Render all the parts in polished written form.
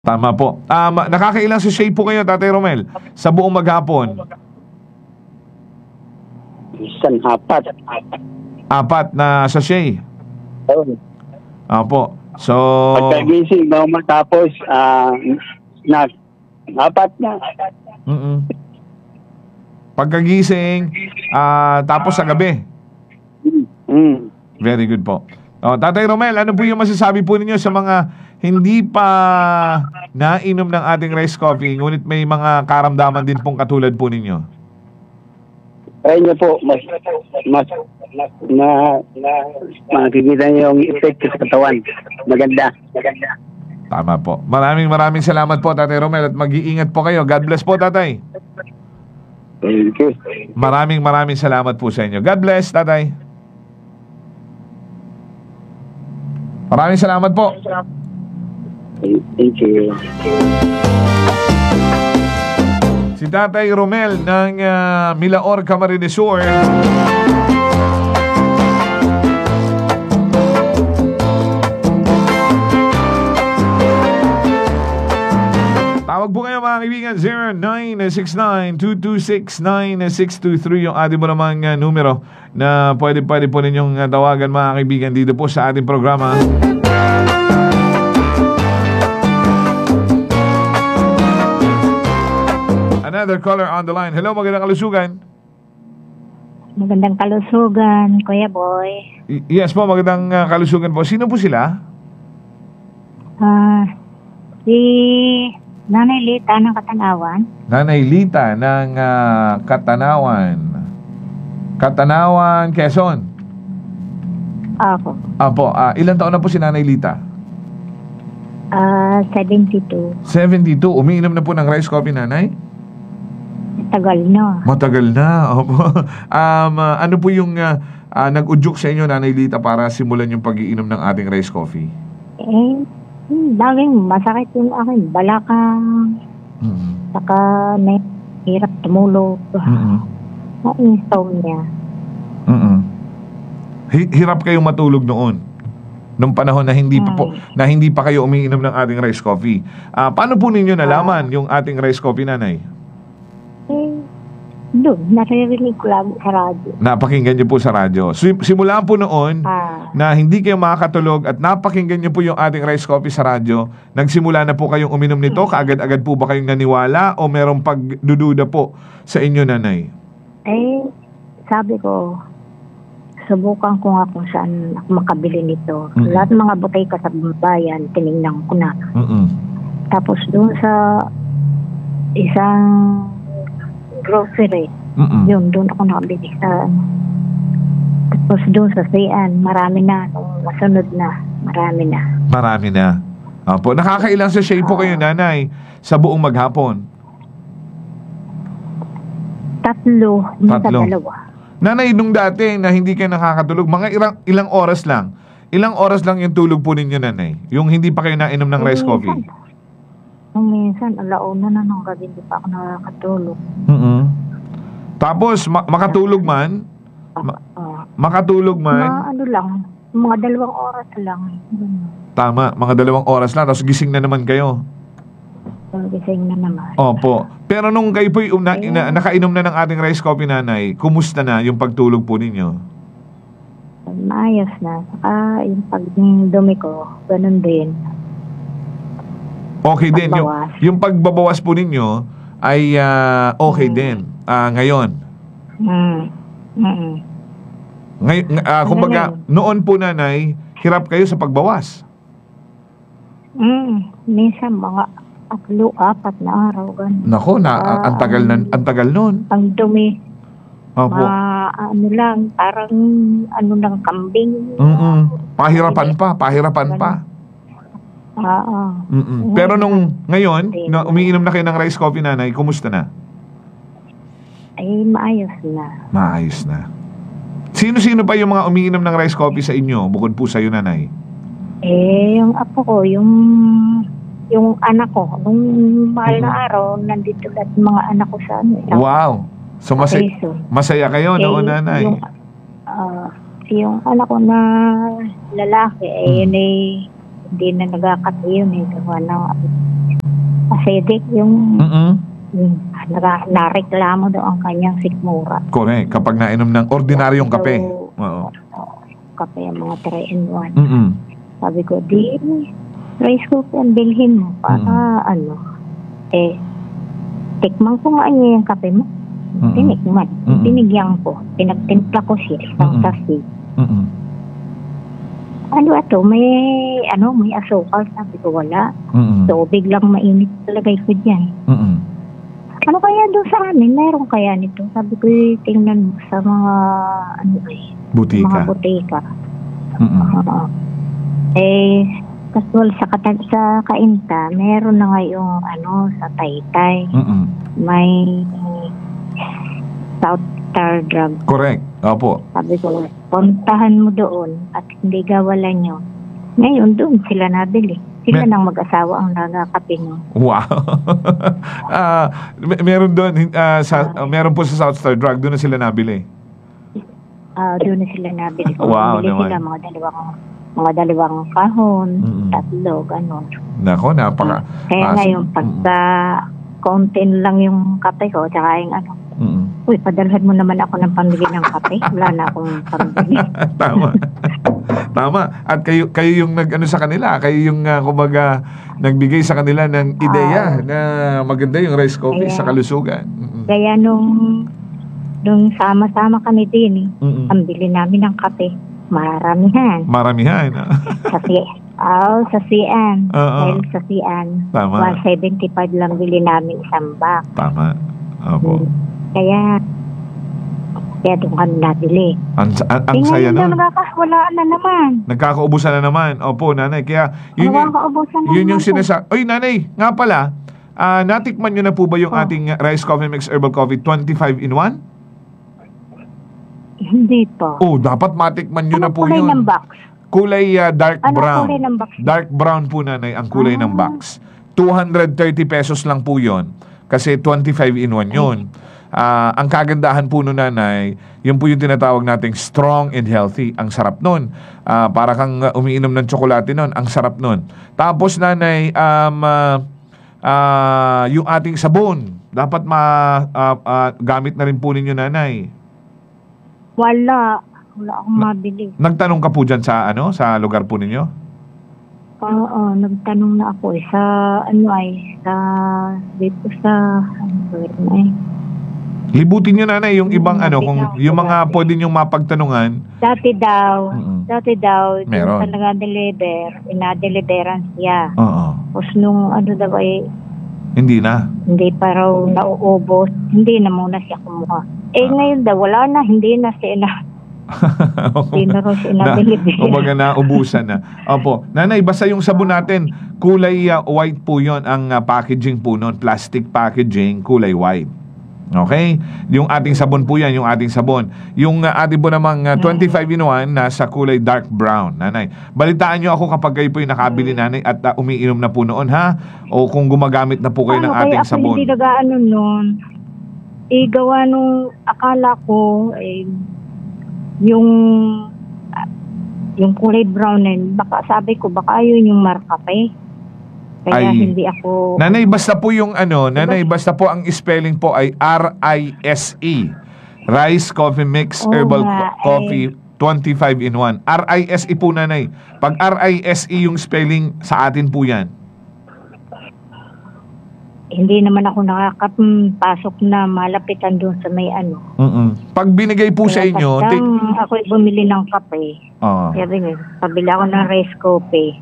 Tama po. Nakakailang sachet po kayo, Tatay Romel, sa buong maghapon? Isang apat. 4 na sachet. Oh. Opo. So, Pagkagising, bago matapos, na, apat na. Pagkagising, tapos sa gabi. Very good po. Tatay Romel, ano po yung masasabi po ninyo sa mga hindi pa nainom ng ating rice coffee, ngunit may mga karamdaman din pong katulad po ninyo? Try nyo po, makikita nyo yung effect sa katawan. Maganda. Tama po. Maraming salamat po, Tatay Romel, at mag-iingat po kayo. God bless po, Tatay. Thank you. Maraming salamat po sa inyo. God bless, Tatay. Maraming salamat po. Thank you. Si Tatay Romel ng Milaor, Camarines Sur. Tawag po kayo mga kaibigan, 0969-226-9623 yung ating mo namang numero na pwede po ninyong tawagan mga kaibigan dito po sa ating programa. Another caller on the line. Hello, magandang kalusugan. Magandang kalusugan, Kuya Boy. Yes po, magandang kalusugan po. Sino po sila? Si Nanay Lita ng Katanawan. Nanay Lita ng Katanawan. Katanawan, Quezon. Ako. Apo, ilan taon na po si Nanay Lita? 72. 72. Umiinom na po ng rice coffee, Nanay? Tagal na. Matagal na. Opo. Ano po yung nag-udyok sa inyo, Nanay Lita, para simulan yung pag-iinom ng ating rice coffee? Laging masakit yung aking balakang. Saka hirap tumulog. Na-insomnia. Hirap kayong matulog noon? Nung panahon na hindi pa kayo umiinom ng ating rice coffee. Paano po ninyo nalaman yung ating rice coffee, Nanay? Doon, naririnig ko lang sa radyo. Napakinggan niyo po sa radyo. Simula po noon na hindi kayo makakatulog at napakinggan niyo po yung ating rice coffee sa radyo, nagsimula na po kayong uminom nito? Kaagad-agad po ba kayong naniwala o merong pagdududa po sa inyo, Nanay? Sabi ko, subukan ko nga kung saan ako makabili nito. Lahat ng mga butika sa bayan, tinignan ko na. Tapos doon sa isang grocery, doon ako nakabili sa tapos doon sa Sian, marami na. Nung masunod na, marami na. Opo, nakakailang sachet po kayo, Nanay, sa buong maghapon? 3, minsan 2. Nanay, nung dati na hindi kayo nakakatulog, mga ilang oras lang. Ilang oras lang yung tulog po ninyo, Nanay? Yung hindi pa kayo nainom ng rice coffee? Minsan, alauna na ng gabi, hindi pa ako nakakatulog. Tapos, makatulog man? Makatulog man? Mga 2 oras lang. Tama, mga 2 oras lang. Tapos gising na naman kayo. Gising na naman. Opo. Pero nung kayo po nakainom na ng ating rice coffee, Nanay, kumusta na yung pagtulog po ninyo? Maayos na. Saka yung pagdumi ko, ganun din. Okay din. Yung pagbabawas po ninyo ay okay din ngayon. Kumbaga, noon po, Nanay, hirap kayo sa pagbawas. Minsan mga 4 na araw. Ganun. Nako, ang tagal nun. Ang dumi. Opo. Parang ng kambing. Pahirapan pa. Pero nung ngayon, na umiinom na kayo ng rice coffee, Nanay, kumusta na? Maayos na. Sino-sino pa yung mga umiinom ng rice coffee sa inyo, bukod po sa'yo, Nanay? Yung apo ko, yung anak ko, nung mahal na araw, nandito lahat mga anak ko sa Wow! So masaya kayo noon, Nanay? Yung anak ko na lalaki, yun hindi na nagkakatayo gawa ng acidic yung Mm-mm. nareklamo daw ang kanyang sikmura. Correct. Kapag nainom ng ordinaryong kape. So, Oo. kape ang mga 3-in-1. Mm-mm. Sabi ko, di, rice cooker ang bilhin mo para tikman ko nga yung kape mo. Tinikman. Binigyan ko. Pinagtimpla ko siya isang sasi. Ano ato, may asukal. Sabi ko, wala. So, biglang mainit talagay ko dyan. Ano kaya doon sa amin? Meron kaya nito? Sabi ko, tingnan mo sa mga, Butika. mga butika. Kasual sa Kainta, meron na ngayong, sa Taytay. May South Star Drug. Correct. Opo. Sabi ko, puntahan mo doon at hindi gawalan nyo. Ngayon, doon sila nabili. Sila nang mag-asawa ang nagakape nyo. Wow. Meron doon, meron po sa South Star Drug, doon na sila nabili. Doon na sila nabili. Wow, Bili naman. sila mga dalawang kahon, tatlo, gano'n. Nako, napaka. Kaya ngayon, pagka kontin lang yung kape ko, tsaka yung uy, padalhan mo naman ako ng pambili ng kape. Wala na akong pambili. Tama. Tama. At kayo yung nag-ano sa kanila, kayo yung kumbaga nagbigay sa kanila ng ideya na maganda yung rice coffee sa kalusugan. Kaya nung sama-sama kami din, ang bili namin ng kape, maramihan. Maramihan. Sa CN. Oo. Dahil sa CN, Tama. 175 lang bili namin isang box. Tama. Opo. Kaya doon kami nabili. Ang saya nun. nun. Wala na naman. Nagkakaubusan na naman. Opo, nanay. Kaya Nakakaubusan na yun yung naman po. sinasabi. Oy, nanay, nga pala, natikman nyo na po ba yung ating Rice Coffee Mix Herbal Coffee 25-in-1? Hindi pa. Oh, dapat matikman nyo na po kulay yun. ng box? Kulay dark Ano brown. kulay ng box? Dark brown po, nanay, ang kulay ng box. 230 pesos lang po yun. Kasi 25-in-1 yun. Ang kagandahan po nun, nanay, yun po yung tinatawag nating strong and healthy. Ang sarap nun. Para kang umiinom ng tsokolate nun. Ang sarap nun. Tapos, nanay, yung ating sabon, dapat gamit na rin po ninyo, nanay. Wala akong mabili. Nagtanong ka po dyan sa lugar po ninyo? Oo, nagtanong na ako dito sa Libutin nyo, nanay, yung ibang kung yung mga pwede nyo mapagtanungan. Dati daw, Meron. yung ina-deliveran siya. Oo. Tapos nung daw Hindi na. hindi pa raw nauubos, hindi na muna siya kumuha. Ngayon daw, wala na, hindi na siya hindi na raw siya na-deliver. Kumbaga na, ubusan na. Opo. Nanay, basta yung sabon natin, kulay white po yon ang packaging po nun. Plastic packaging, kulay white. Okay? Yung ating sabon po yan, yung ating sabon. Yung ating po namang 25-in-1 nasa kulay dark brown, nanay. Balitaan nyo ako kapag kayo po yung nakabili, nanay, at umiinom na po noon, ha? O kung gumagamit na po kayo ng ating kaya sabon. Hindi nag-ano nun. Gawa nung akala ko, yung kulay brown baka sabi ko, baka yun yung marka pa Kaya hindi ako... Nanay, basta po yung nanay, basta po ang spelling po ay RISE. Rice Coffee Mix Herbal Coffee 25-in-1. RISE po, nanay. Pag RISE yung spelling, sa atin po yan. Hindi naman ako nakakapasok na malapitan doon sa may Pag binigay po sa inyo... Ako bumili ng kape. Sabi nga, pabili ako ng rice coffee.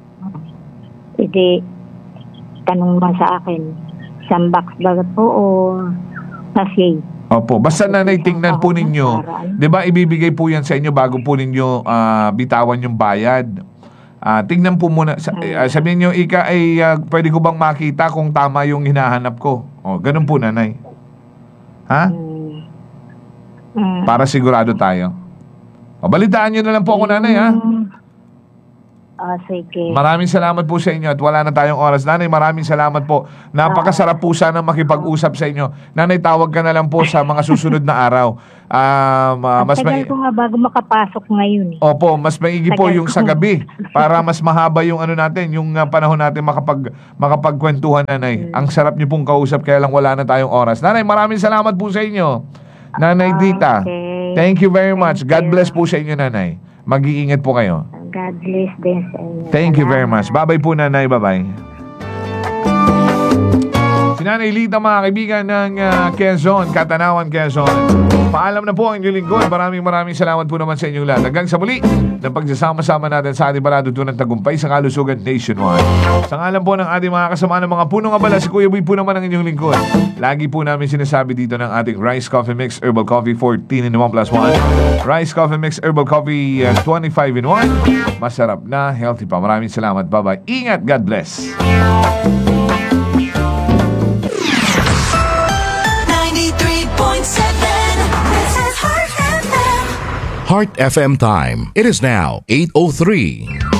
Tanong man sa akin, isang box ba po o sachet? Opo, basta, nanay, tingnan po ninyo. 'Di ba ibibigay po yan sa inyo bago po ninyo bitawan yung bayad. Tingnan po muna. Sabihin nyo, pwede ko bang makita kung tama yung hinahanap ko? Ganun po, nanay. Ha? Para sigurado tayo. Balitaan nyo na lang po ako, nanay, ha? Sige. Maraming salamat po sa inyo at wala na tayong oras. Nanay, maraming salamat po. Napakasarap po sana makipag-usap sa inyo. Nanay, tawag ka na lang po sa mga susunod na araw. Mas Tagal ko nga bago makapasok ngayon. Opo, mas maigi po Tagal yung ko. sa gabi para mas mahaba yung ano natin, yung panahon natin makapagkwentuhan, Nanay. Ang sarap niyo pong kausap kaya lang wala na tayong oras. Nanay, maraming salamat po sa inyo. Nanay Dita. Okay. Thank you very much. Thank God you. bless po sa inyo, Nanay. Mag-iingat po kayo. God bless din sa inyo. Thank you very Salamat. much. Bye-bye po, Nanay. Bye-bye. Si Nanay Lita, mga kaibigan ng Quezon, Catanawan, Quezon. Paalam na po ang inyong lingkod. Maraming salamat po naman sa inyong lahat. Hanggang sa muli ng pagsasama-sama natin sa ating palatuntunan tagumpay sa kalusugan nationwide. Sa ngalan po ng ating mga kasama ng mga punong abala, si Kuya Boy po naman ang inyong lingkod. Lagi po namin sinasabi dito ng ating Rice Coffee Mix Herbal Coffee 14 in 1 plus 1. Rice Coffee Mix Herbal Coffee 25 in 1. Masarap na, healthy pa. Maraming salamat. Bye-bye. Ingat. God bless. 93.7. This is Heart FM. Heart FM time. It is now 8:03.